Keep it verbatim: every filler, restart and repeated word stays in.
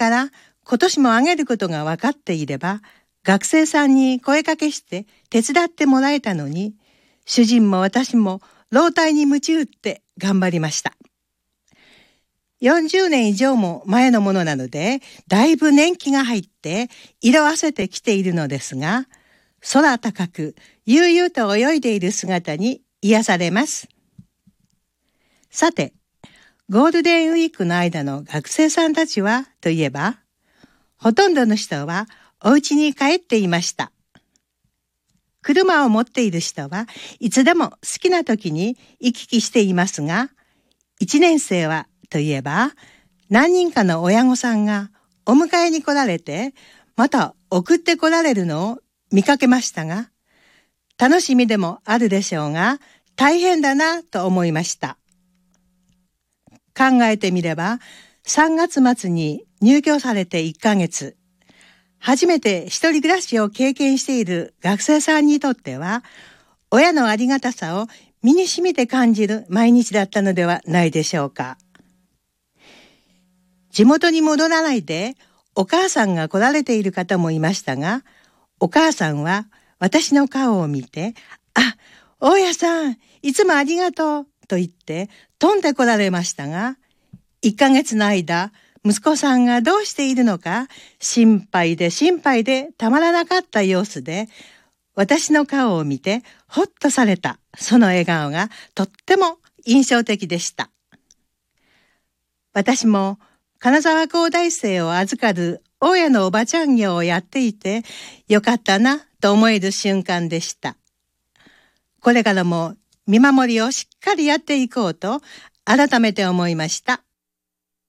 から今年もあげることが分かっていれば、学生さんに声かけして手伝ってもらえたのに、主人も私も老体に鞭打って頑張りました。よんじゅうねん以上も前のものなので、だいぶ年季が入って色あせてきているのですが、空高く悠々と泳いでいる姿に癒されます。さて、ゴールデンウィークの間の学生さんたちはといえば、ほとんどの人はお家に帰っていました。車を持っている人はいつでも好きな時に行き来していますが、いちねん生はといえば、何人かの親御さんがお迎えに来られて、また送って来られるのを見かけましたが、楽しみでもあるでしょうが、大変だなと思いました。考えてみれば、さんがつ末に入居されていっかげつ、初めて一人暮らしを経験している学生さんにとっては、親のありがたさを身に染みて感じる毎日だったのではないでしょうか。地元に戻らないでお母さんが来られている方もいましたが、お母さんは私の顔を見て、あ、大家さん、いつもありがとうと言って飛んで来られましたが、いっかげつの間、息子さんがどうしているのか心配で心配でたまらなかった様子で、私の顔を見てほっとされたその笑顔がとっても印象的でした。私も金沢高大生を預かる大家のおばちゃん業をやっていてよかったなと思える瞬間でした。これからも見守りをしっかりやっていこうと改めて思いました。